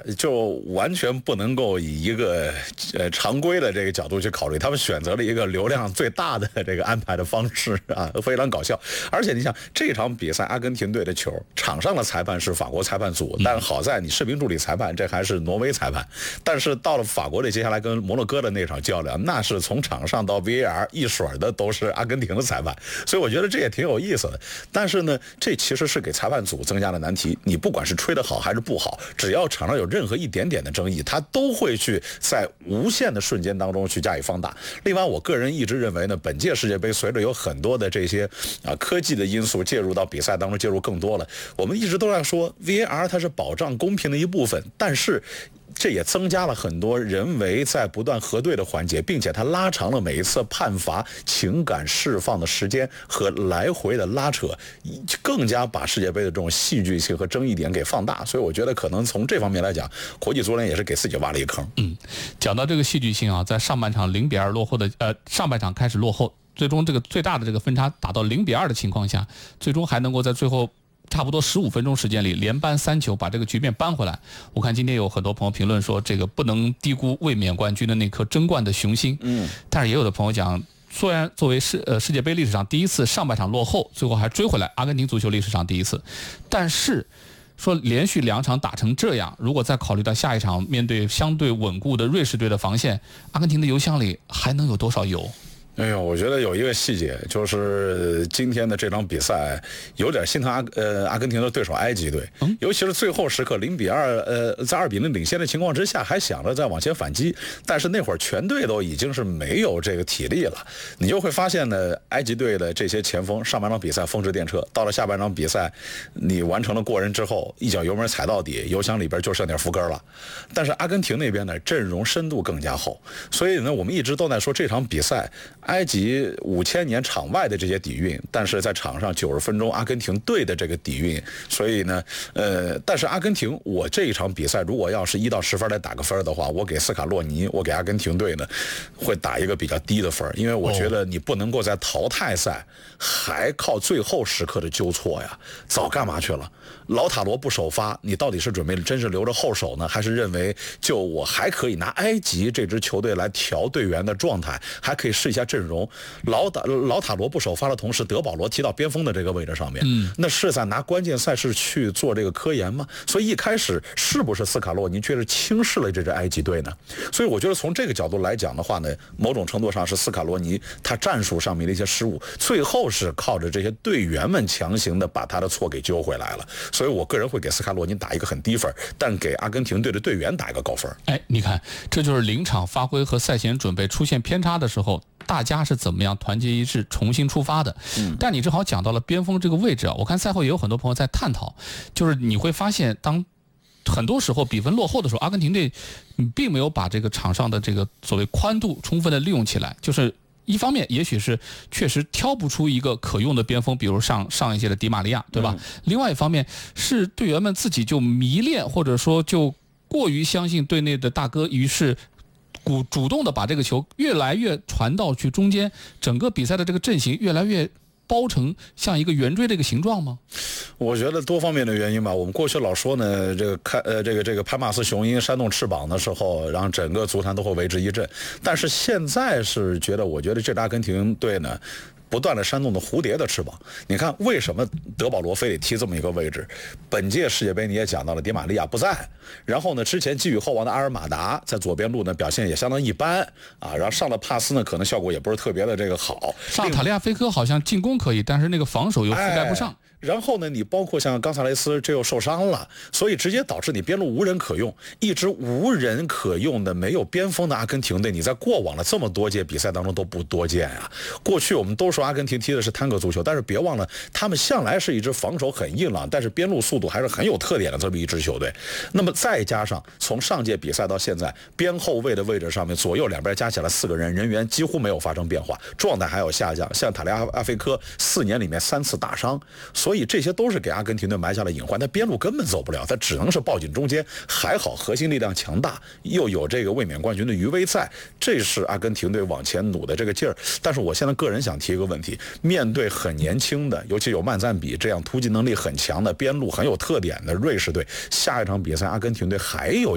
就完全不能够以一个常规的这个角度去考虑，他们选择了一个流量最大的这个安排的方式啊，非常搞笑。而且你想这场比赛，阿根廷队的球场上的裁判是法国裁判组，但好在你视频助理裁判这还是挪威裁判，但是到了法国队接下来跟摩洛哥的那场较量，那是从场上到 VAR 一水的都是阿根廷的裁判，所以我觉得这也挺有意思的。但是呢，这其实是给裁判组增加了难题，你不管是吹得好还是不好，只要场上有任何一点点的争议，他都会去在无限的瞬间当中去加以放大。另外我个人一直认为呢，本届世界杯随着有很多的这些科技的因素介入到比赛当中，介入更多了，我们一直都在说 VAR 它是保障公平的一部分，但是这也增加了很多人为在不断核对的环节，并且它拉长了每一次判罚情感释放的时间和来回的拉扯，更加把世界杯的这种戏剧性和争议点给放大。所以我觉得可能从这方面来讲，国际足联也是给自己挖了一个坑。 讲到这个戏剧性啊，在上半场0-2落后的上半场开始落后，最终这个最大的这个分差打到0-2的情况下，最终还能够在最后差不多15分钟时间里连扳3球，把这个局面扳回来。我看今天有很多朋友评论说，这个不能低估卫冕冠军的那颗争冠的雄心。但是也有的朋友讲，虽然作为世界杯历史上第一次上半场落后，最后还追回来，阿根廷足球历史上第一次，但是说连续2场打成这样，如果再考虑到下一场面对相对稳固的瑞士队的防线，阿根廷的油箱里还能有多少油？ 哎呦，我觉得有一个细节，就是今天的这场比赛有点心疼阿根廷的对手埃及队，尤其是最后时刻0-2，在2-0领先的情况之下，还想着再往前反击，但是那会儿全队都已经是没有这个体力了，你就会发现呢，埃及队的这些前锋上半场比赛风驰电掣，到了下半场比赛，你完成了过人之后，一脚油门踩到底，油箱里边就剩点福根了。但是阿根廷那边呢，阵容深度更加厚，所以呢，我们一直都在说这场比赛。埃及5000年场外的这些底蕴，但是在场上90分钟阿根廷队的这个底蕴，所以呢，但是阿根廷，我这一场比赛如果要是1到10分来打个分的话，我给斯卡洛尼，我给阿根廷队呢，会打一个比较低的分，因为我觉得你不能够在淘汰赛还靠最后时刻的纠错呀，早干嘛去了？老塔罗不首发，你到底是准备真是留着后手呢，还是认为就我还可以拿埃及这支球队来调队员的状态，还可以试一下阵容？老塔罗不首发的同时，德保罗踢到边锋的这个位置上面，那是在拿关键赛事去做这个科研吗？所以一开始是不是斯卡洛尼却是轻视了这支埃及队呢？所以我觉得从这个角度来讲的话呢，某种程度上是斯卡洛尼他战术上面的一些失误，最后是靠着这些队员们强行的把他的错给揪回来了。所以我个人会给斯卡洛尼打一个很低分，但给阿根廷队的队员打一个高分。 你看，这就是临场发挥和赛前准备出现偏差的时候，大家是怎么样团结一致重新出发的。但你正好讲到了边锋这个位置啊，我看赛后也有很多朋友在探讨，就是你会发现当很多时候比分落后的时候，阿根廷队并没有把这个场上的这个所谓宽度充分的利用起来，就是一方面也许是确实挑不出一个可用的边锋，比如上一届的迪玛利亚，对吧？另外一方面是队员们自己就迷恋或者说就过于相信队内的大哥，于是主动的把这个球越来越传到去中间，整个比赛的这个阵型越来越包成像一个圆锥的一个形状吗？ 我觉得多方面的原因吧。我们过去老说呢，这个潘马斯雄鹰扇动翅膀的时候，让整个足坛都会为之一振。但是现在是觉得，我觉得这支阿根廷队呢，不断的扇动的蝴蝶的翅膀。你看为什么德保罗非得踢这么一个位置？本届世界杯你也讲到了，迪玛利亚不在，然后呢，之前寄予厚望的阿尔马达在左边路呢表现也相当一般啊，然后上了帕斯呢，可能效果也不是特别的这个好。 上塔利亚菲科好像进攻可以，但是那个防守又覆盖不上。 然后呢，你包括像冈萨雷斯这又受伤了，所以直接导致你边路无人可用。一支无人可用的没有边锋的阿根廷队，你在过往的这么多届比赛当中都不多见啊。过去我们都说阿根廷踢的是探戈足球，但是别忘了他们向来是一支防守很硬朗，但是边路速度还是很有特点的这么一支球队。那么再加上从上届比赛到现在，边后卫的位置上面左右两边加起来4个人，人员几乎没有发生变化，状态还有下降。像塔利亚菲科4年里面3次大伤，所以这些都是给阿根廷队埋下了隐患。他边路根本走不了，他只能是抱紧中间。还好核心力量强大，又有这个卫冕冠军的余威在，这是阿根廷队往前努的这个劲儿。但是我现在个人想提一个问题，面对很年轻的，尤其有曼赞比这样突击能力很强的边路很有特点的瑞士队，下一场比赛阿根廷队还有